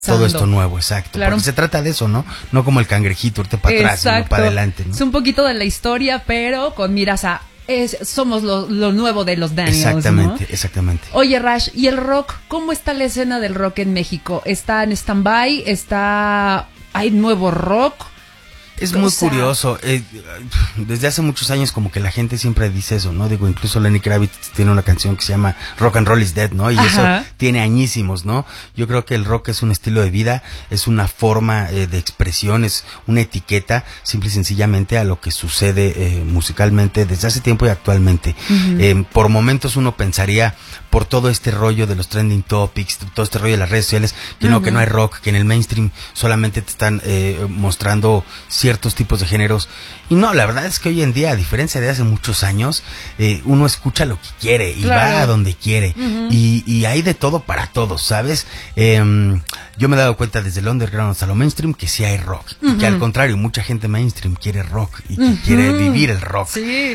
todo esto nuevo, exacto. Claro. Porque se trata de eso, ¿no? No como el cangrejito, irte para atrás, sino para adelante, ¿no? Es un poquito de la historia, pero con miras a... somos lo nuevo de los Daniels, exactamente, ¿no? Exactamente. Oye, Rash, ¿y el rock? ¿Cómo está la escena del rock en México? ¿Está en stand-by? ¿Hay nuevo rock? Es muy curioso. Desde hace muchos años como que la gente siempre dice eso, ¿no? Digo, incluso Lenny Kravitz tiene una canción que se llama Rock and Roll is Dead, ¿no? Y Ajá. eso tiene añísimos, ¿no? Yo creo que el rock es un estilo de vida, es una forma de expresión, es una etiqueta, simple y sencillamente a lo que sucede musicalmente desde hace tiempo y actualmente. Por momentos uno pensaría, por todo este rollo de los trending topics, todo este rollo de las redes sociales, que no hay rock, que en el mainstream solamente te están mostrando ciertos tipos de géneros. Y no, la verdad es que hoy en día, a diferencia de hace muchos años, uno escucha lo que quiere y va a donde quiere. Y hay de todo para todos, ¿sabes? Yo me he dado cuenta desde el underground hasta lo mainstream que sí hay rock. Y que al contrario, mucha gente mainstream quiere rock y que quiere vivir el rock. Sí.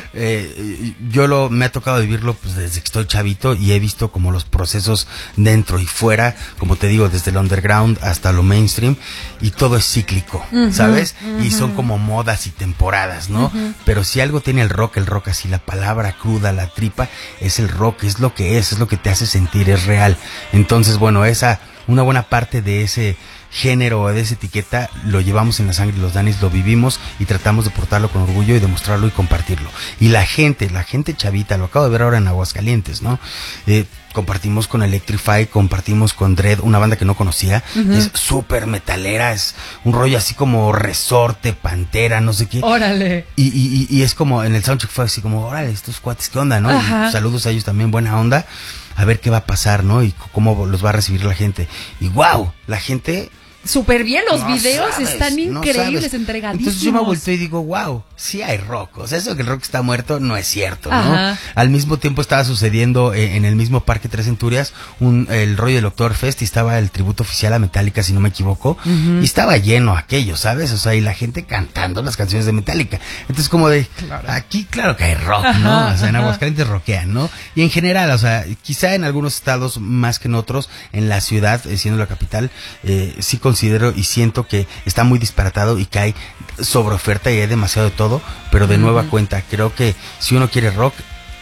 Me ha tocado vivirlo pues desde que estoy chavito y he visto como los procesos dentro y fuera, como te digo, desde el underground hasta lo mainstream, y todo es cíclico, ¿sabes? Y son como modas y temporadas, ¿no? Pero si algo tiene el rock así, la palabra cruda, la tripa, es el rock, es lo que te hace sentir, es real. Entonces, bueno, una buena parte de ese género o de esa etiqueta lo llevamos en la sangre, los Daniels lo vivimos y tratamos de portarlo con orgullo y demostrarlo y compartirlo. Y la gente chavita, lo acabo de ver ahora en Aguascalientes, ¿no? Compartimos con Electrify, compartimos con Dread, una banda que no conocía, es súper metalera, es un rollo así como Resorte, Pantera, no sé qué. ¡Órale! Y es como, en el soundcheck fue así como, órale, estos cuates, ¿qué onda, no? Y saludos a ellos también, buena onda, a ver qué va a pasar, ¿no? Y cómo los va a recibir la gente. Y wow, la gente... Súper bien, los videos están increíbles, entregadísimos. Entonces yo me vuelto y digo, wow, sí hay rock. O sea, eso que el rock está muerto no es cierto, ¿no? Al mismo tiempo estaba sucediendo en el mismo Parque Tres Centurias el rollo del Oktoberfest y estaba el tributo oficial a Metallica, si no me equivoco, y estaba lleno aquello, ¿sabes? O sea, y la gente cantando las canciones de Metallica. Entonces como de, aquí claro que hay rock, ¿no? O sea, en Aguascalientes rockean, ¿no? Y en general, o sea, quizá en algunos estados más que en otros, en la ciudad, siendo la capital, sí considero y siento que está muy disparatado y que hay sobreoferta y hay demasiado de todo, pero de nueva cuenta, creo que si uno quiere rock,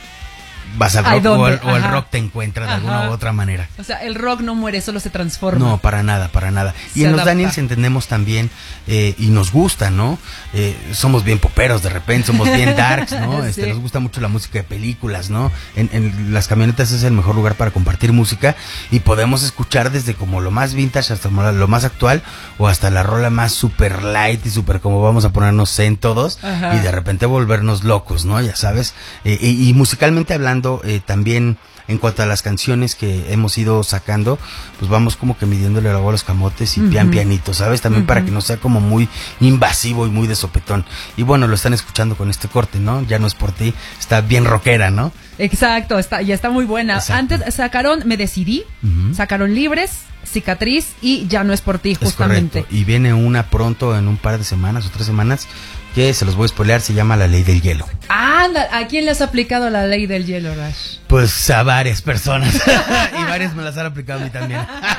vas al rock o el rock te encuentra de alguna u otra manera. O sea, el rock no muere, solo se transforma. No, para nada, para nada. Y en los Daniels entendemos también, y nos gusta, ¿no? Somos bien poperos de repente, somos bien darks, ¿no? Sí. Nos gusta mucho la música de películas, ¿no? En las camionetas es el mejor lugar para compartir música y podemos escuchar desde como lo más vintage hasta lo más actual o hasta la rola más super light y super como vamos a ponernos zen todos y de repente volvernos locos, ¿no? Ya sabes. Y musicalmente hablando, también en cuanto a las canciones que hemos ido sacando, pues vamos como que midiéndole el agua a los camotes y pianito, ¿sabes? También para que no sea como muy invasivo y muy de sopetón. Y bueno, lo están escuchando con este corte, ¿no? Ya no es por ti, está bien rockera, ¿no? Exacto, ya está muy buena. Exacto. Antes sacaron Me Decidí, sacaron Libres, Cicatriz y Ya no es por ti, justamente. Es correcto. Y viene una pronto en un par de semanas o 3 semanas que se los voy a spoilear, se llama La Ley del Hielo. Anda, ¿a quién le has aplicado la ley del hielo, Rash? Pues a varias personas. Y varias me las han aplicado a mí también.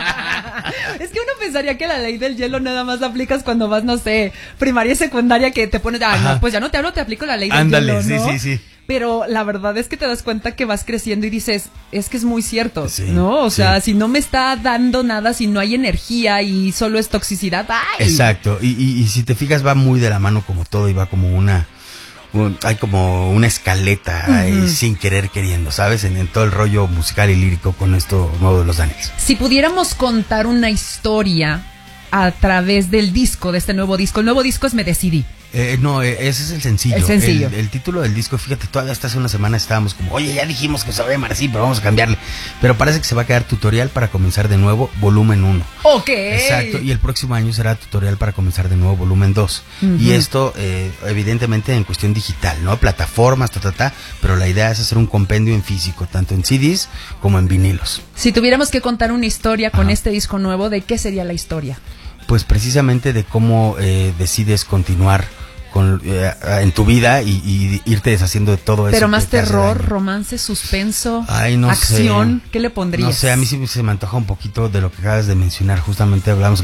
Es que uno pensaría que la ley del hielo nada más la aplicas cuando vas, no sé, primaria y secundaria, que te pones, no, pues ya no te hablo, te aplico la ley del hielo, ¿no? Sí. Pero la verdad es que te das cuenta que vas creciendo y dices, es que es muy cierto, ¿no? O sea, si no me está dando nada, si no hay energía y solo es toxicidad, ¡ay! Exacto, y si te fijas va muy de la mano como todo y va como hay como una escaleta sin querer queriendo, ¿sabes? En todo el rollo musical y lírico con esto nuevo de los Daniels. Si pudiéramos contar una historia a través del disco, de este nuevo disco, el nuevo disco es Me Decidí. No, ese es el sencillo. El sencillo. El título del disco, fíjate, todavía hasta hace una semana estábamos como, oye, ya dijimos que se va a llamar así, pero vamos a cambiarle. Pero parece que se va a quedar Tutorial para comenzar de nuevo, volumen 1. Ok. Exacto, y el próximo año será Tutorial para comenzar de nuevo, volumen 2. Y esto, evidentemente, en cuestión digital, ¿no? Plataformas, pero la idea es hacer un compendio en físico, tanto en CDs como en vinilos. Si tuviéramos que contar una historia con este disco nuevo, ¿de qué sería la historia? Pues precisamente de cómo decides continuar en tu vida y irte deshaciendo de todo eso. Pero más terror, romance, suspenso, no acción, sé. ¿qué le pondrías? No sé, a mí sí se me antoja un poquito de lo que acabas de mencionar, justamente hablamos